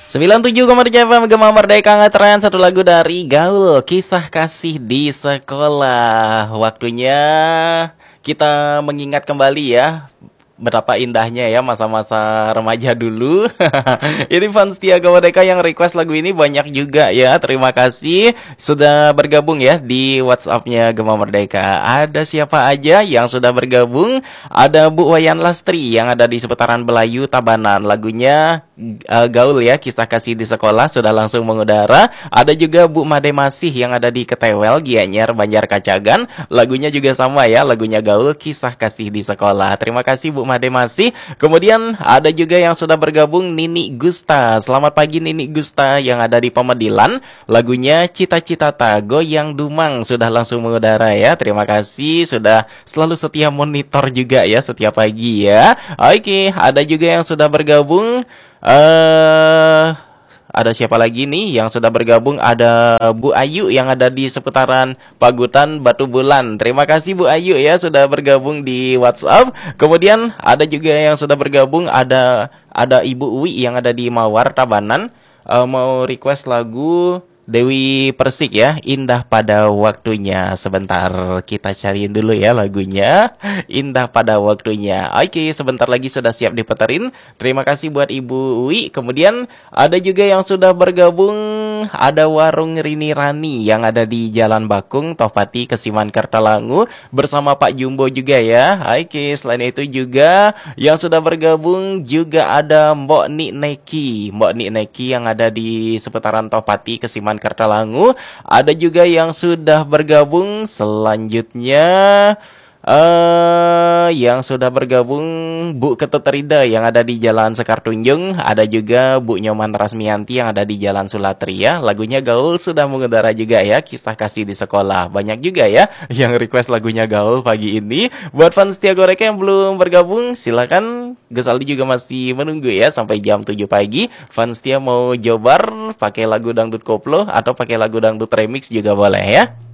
97,3 FM Gema Merdeka ngetren satu lagu dari Gaul, Kisah Kasih di Sekolah. Waktunya kita mengingat kembali ya betapa indahnya ya masa-masa remaja dulu. Ini fans setia Gema Merdeka yang request lagu ini banyak juga ya. Terima kasih sudah bergabung ya di WhatsApp-nya Gema Merdeka. Ada siapa aja yang sudah bergabung? Ada Bu Wayan Lastri yang ada di seputaran Belayu Tabanan. Lagunya Gaul ya, Kisah Kasih di Sekolah sudah langsung mengudara. Ada juga Bu Made Masih yang ada di Ketewel, Gianyar, Banjar Kacagan. Lagunya juga sama ya, lagunya Gaul, Kisah Kasih di Sekolah. Terima kasih Bu Made Masih. Kemudian ada juga yang sudah bergabung, Nini Gusta. Selamat pagi Nini Gusta yang ada di Pemedilan. Lagunya Cita-Cita Goyang Dumang sudah langsung mengudara ya. Terima kasih sudah selalu setia monitor juga ya setiap pagi ya. Oke, ada juga yang sudah bergabung. Ada siapa lagi nih yang sudah bergabung? Ada Bu Ayu yang ada di seputaran Pagutan Batu Bulan. Terima kasih Bu Ayu ya sudah bergabung di WhatsApp. Kemudian ada juga yang sudah bergabung, ada Ibu Uwi yang ada di Mawar Tabanan. Mau request lagu Dewi Persik ya, Indah Pada Waktunya. Sebentar kita cariin dulu ya lagunya, Indah Pada Waktunya. Oke, sebentar lagi sudah siap diputerin. Terima kasih buat Ibu Wi. Kemudian ada juga yang sudah bergabung, ada Warung Rini Rani yang ada di Jalan Bakung, Topati, Kesiman, Kertalangu bersama Pak Jumbo juga ya. Oke, selain itu juga yang sudah bergabung juga ada Mbok Nik Neki yang ada di seputaran Topati, Kesiman, Kertalangu. Ada juga yang sudah bergabung selanjutnya yang sudah bergabung Bu Ketut Rida yang ada di Jalan Sekar Tunjung. Ada juga Bu Nyoman Rasmianti yang ada di Jalan Sulatri ya. Lagunya Gaul sudah mengudara juga ya, Kisah Kasih di Sekolah. Banyak juga ya yang request lagunya Gaul pagi ini. Buat fans setia Goreka yang belum bergabung, silakan. Gus Aldi juga masih menunggu ya sampai jam 7 pagi. Fans setia mau jobar pakai lagu dangdut koplo atau pakai lagu dangdut remix juga boleh ya.